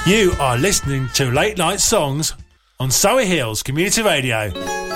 You are listening to Late Night Songs on Surrey Hills Community Radio.